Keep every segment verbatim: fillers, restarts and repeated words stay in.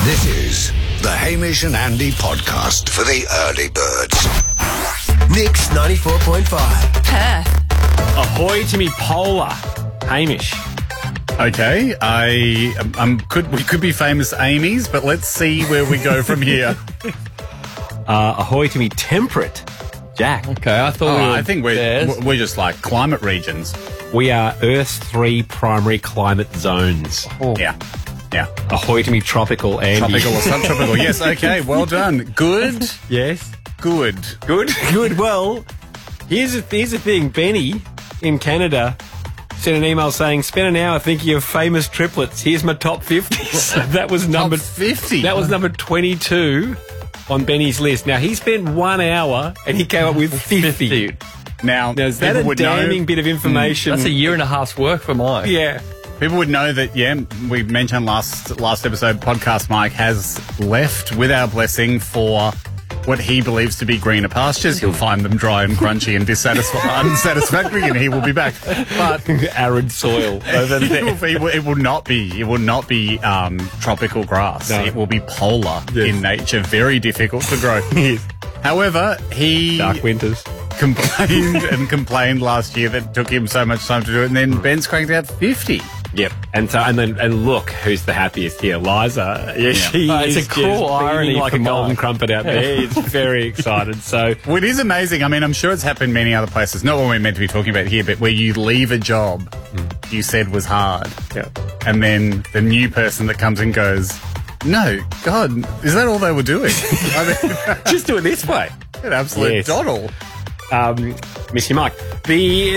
This is the Hamish and Andy podcast for the early birds. Mix ninety-four point five. Perth. Ahoy to me polar. Hamish. Okay, I um, um, could we could be famous Amy's, but let's see where we go from here. Uh, ahoy to me temperate. Jack. Okay, I thought Oh, we were I think we're bears. we're just like climate regions. We are Earth's three primary climate zones. Oh. Yeah, yeah. Ahoy to me tropical, Andy. Tropical or subtropical. Yes. Okay. Well done. Good. Yes. Good. Good. Good. Well, here's the, here's the thing. Benny in Canada sent an email saying, spend an hour thinking of famous triplets. Here's my top fifty. So that was number fifty. That was number twenty-two on Benny's list. Now, he spent one hour and he came up with fifty. Now, Now, is that people a would damning know, bit of information? That's a year and a half's work for mine. Yeah. People would know that. Yeah, we mentioned last last episode. Podcast Mike has left with our blessing for what he believes to be greener pastures. He'll find them dry and crunchy and dissatisf- unsatisfactory, and he will be back. But Arid soil over it, there. will be, it, will, it will not be. It will not be um, tropical grass. No. It will be polar Yes. in nature. Very difficult to grow. However, he Dark winters. complained and complained last year that it took him so much time to do it, and then Ben's cranked out fifty. Yep. And so, and then, and look who's the happiest here, Liza. Yeah, she Oh, it's is a cruel just irony beaming like for a golden Mike. crumpet out there. He's very excited. So, Well, it is amazing. I mean, I'm sure it's happened many other places. Not what we're meant to be talking about here, but where you leave a job you said was hard, yeah. and then the new person that comes in goes, "No, God, is that all they were doing?" I mean, Just do it this way. an absolute Yes. doddle. Um, miss you, Mike. The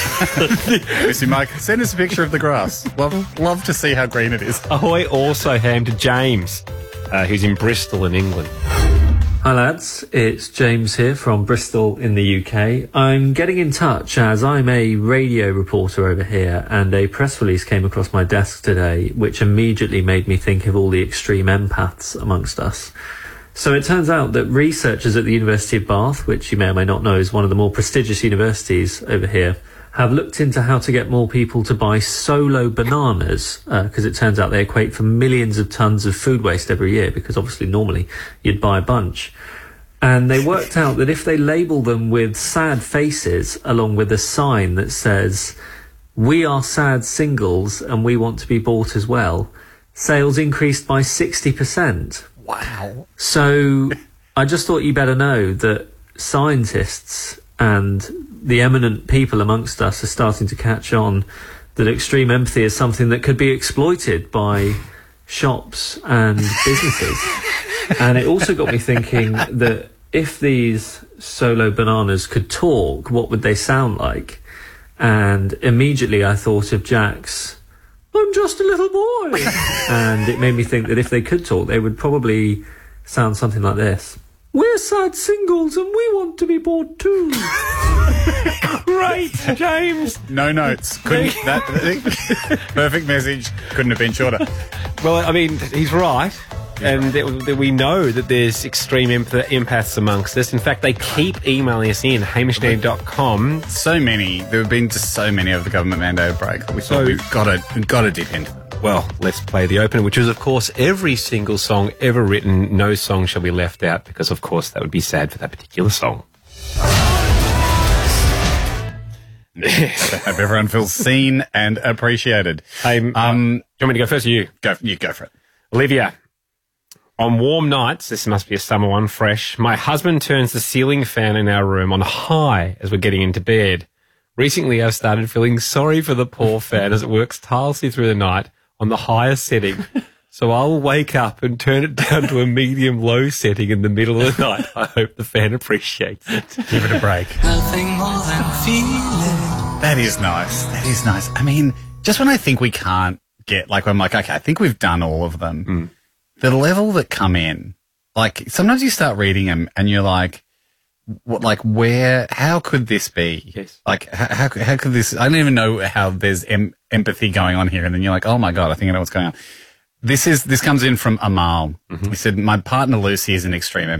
the Missy Mike, send us a picture of the grass. Love, love to see how green it is. ahoy also ham to James, uh, who's in Bristol in England. Hi lads, it's James here from Bristol in the U K. I'm getting in touch as I'm a radio reporter over here, and a press release came across my desk today which immediately made me think of all the extreme empaths amongst us. So it turns out that researchers at the University of Bath, which you may or may not know is one of the more prestigious universities over here, have looked into how to get more people to buy solo bananas, because uh, it turns out they equate for millions of tons of food waste every year, because obviously normally you'd buy a bunch. And they worked out that if they label them with sad faces along with a sign that says, "We are sad singles and we want to be bought as well," sales increased by sixty percent. Wow. So I just thought you better know that scientists and the eminent people amongst us are starting to catch on that extreme empathy is something that could be exploited by shops and businesses. And it also got me thinking that if these solo bananas could talk, what would they sound like? And immediately I thought of Jack's "I'm just a little boy." And it made me think that if they could talk, they would probably sound something like this. "We're sad singles and we want to be bought too." Great, James. No notes. Couldn't that perfect message couldn't have been shorter. Well, I mean, he's right. And that, that we know that there's extreme empath- empaths amongst us. In fact, they keep emailing us in, hamish and andy dot com. So many. There have been just so many over the government mandated break. We So- thought we've got to we've got to dip into them. Well, let's play the opener, which is, of course, every single song ever written. No song shall be left out because, of course, that would be sad for that particular song. I hope everyone feels seen and appreciated. Hey, um, Um, do you want me to go first or you? go you go for it. Olivia. On warm nights, this must be a summer one, fresh, my husband turns the ceiling fan in our room on high as we're getting into bed. Recently, I've started feeling sorry for the poor fan as it works tirelessly through the night on the highest setting. So I'll wake up and turn it down to a medium-low setting in the middle of the night. I hope the fan appreciates it. Give it a break. Nothing more than feeling. That is nice. That is nice. I mean, just when I think we can't get, like, I'm like, okay, I think we've done all of them. Mm. The level that come in, like, sometimes you start reading them and you're like, what, like, where, how could this be? Yes. Like, how, how, how could this, I don't even know how there's em- empathy going on here. And then you're like, oh my God, I think I know what's going on. This is, this comes in from Amal. Mm-hmm. He said, my partner Lucy is an extreme